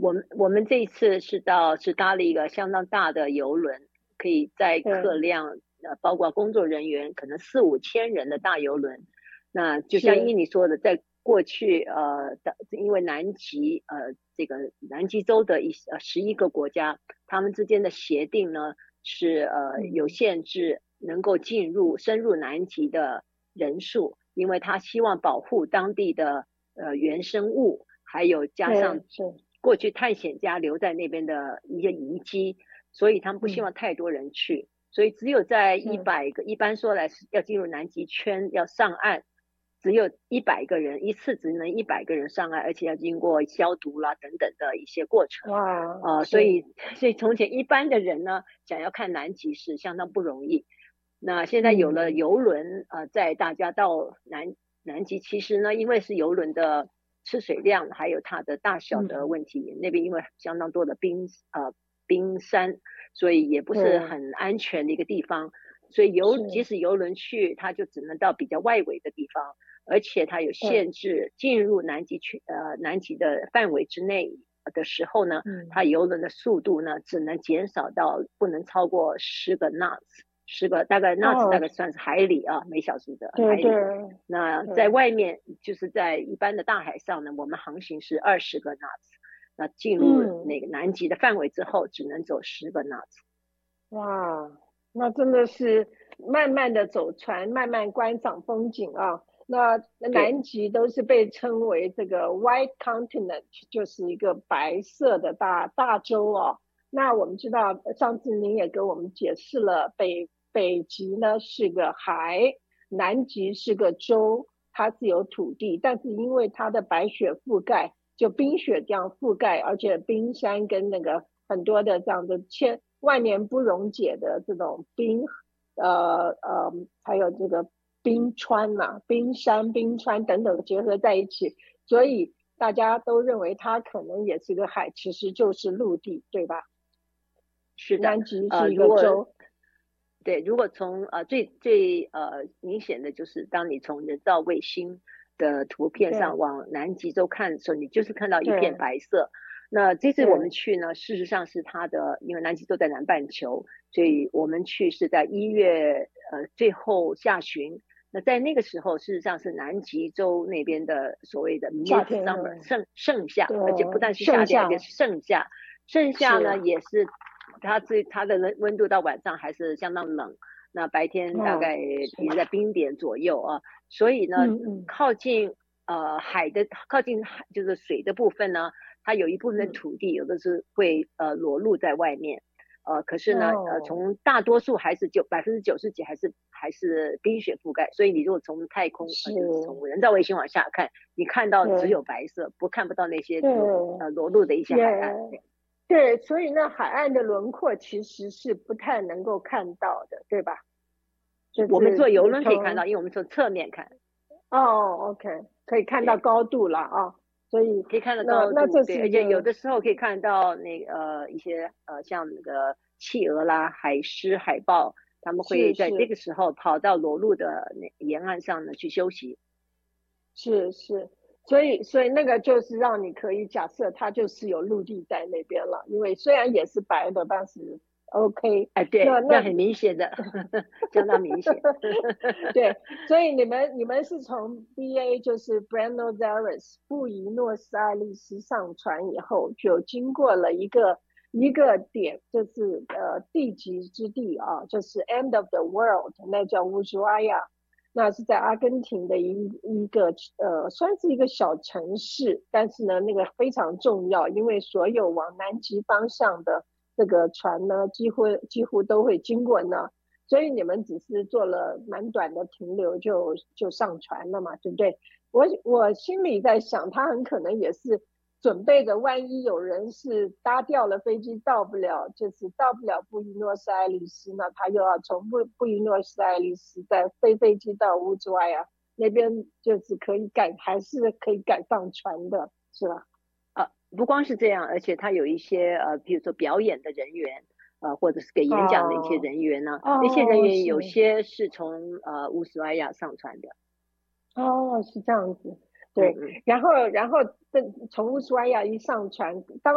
我们这一次是搭了一个相当大的邮轮，可以载客对， 量包括工作人员可能4、5千人的大邮轮。那就像是， 依你说的，在过去因为这个南极洲的11个国家，他们之间的协定呢是有嗯限制能够深入南极的人数，因为他希望保护当地的原生物，还有加上对，是， 过去探险家留在那边的一些遗迹，所以他们不希嗯望太多人去，所以只有在是， 100个，一般说来是要进入南极圈要上岸，只有100个人，一次只能100个人上岸，而且要经过消毒啦等等的一些过程。 哇， 所是， 以从前一般的人呢，想要看南极是相当不容易。那现在有了嗯游轮，载大家到南极，其实呢，因为是游轮的吃水量还有它的大小的嗯， 问题，那边因为相当多的冰山，所以也不是对， 很安全的一个地方。所以即是， 使游轮去，它就只能到比较外围的地方，而且它有对， 限制进入南极的范围之内的时候呢，它嗯， 游轮的速度呢只能减少到不能超过10个 knots，大概 knots 大哦， 概算是海里啊，每小时的海对对里。那在对， 外面就是在一般的大海上呢，我们航行是20个 knots，那进入嗯。 那个南极的范围之后，只能走10个 knots。 哇，那真的是慢慢的走船，慢慢观赏风景啊。那对， 南极都是被称为这个 White Continent，就是一个白色的大洲哦。那我们知道，上次您也给我们解释了北极呢是个海，南极是个洲，它是有土地，但是因为它的白雪覆盖，就冰雪这样覆盖，而且冰山跟那个很多的这样的万年不溶解的这种冰，还有这个冰川呐、冰山、冰川等等结合在一起，所以大家都认为它可能也是个海，其实就是陆地，对吧？ 是的。 南极是一如果个洲， 对，如果从最明显的就是当你从人造卫星的图片上对往南极洲看的时候，你就是看到一片对白色。那这次我们对， 去呢，事实上是因为南极洲在南半球，所以我们去是在1月最后下旬。那在那个时候，事实上是南极洲那边的所谓的夏天 midsummer 嗯， 盛夏， 对， 而且不但是夏天，而且盛夏是盛夏。盛夏是， 呢也是它的温度到晚上还是相当冷，那白天大嗯概是， 也在冰点左右啊。所以呢， 嗯嗯靠近海就是水的部分呢，它有一部分的嗯， 土地有的是会裸露在外面。可是呢， 哦从大多数还是90%几还是冰雪覆盖，所以你如果从太空就是是， 从人造卫星往下看，你看到只对有白色，看不到那些对， 裸露的一些也海岸。 对，所以那海岸的轮廓其实是不太能够看到的，对吧？就是我们坐游轮可以看到， 从因为我们从侧面看， 哦，OK，可以看到对， 高度了啊，所以可以看到那这高度，对，而且有是一个的时候可以看到一些像那个企鹅啦、海狮、海豹，他们会在这是是个时候跑到裸露的沿岸上呢去休息。 是，所以那个就是让你可以假设它就是有陆地在那边了，因为虽然也是白的，但是 OK， 哎，对，那那那很明显的，相当明显。 对，所以你们是从 BA 就是 Buenos Aires 布宜诺斯艾利斯上船以后，就经过了一个点，就是地极之地啊，就是 End of the World，那叫乌苏阿亚，那是在阿根廷的一个算是一个小城市，但是呢，那个非常重要，因为所有往南极方向的这个船呢，几乎都会经过那。所以你们只是做了蛮短的停留就上船了嘛，对不对？我心里在想，他很可能也是准备着，万一有人是搭掉了飞机到不了，就是到不了布宜诺斯艾利斯，那他又要从布宜诺斯艾利斯再飞机到乌兹怀亚那边，就是还是可以赶上船的，是吧？ 不光是这样，而且他有一些比如说表演的人员，或者是给演讲的一些哦人员呢，那些人哦， 员有是些是从乌斯怀亚上船的。 哦，是这样子，对， 嗯嗯。 然后从乌苏埃亚一上船，当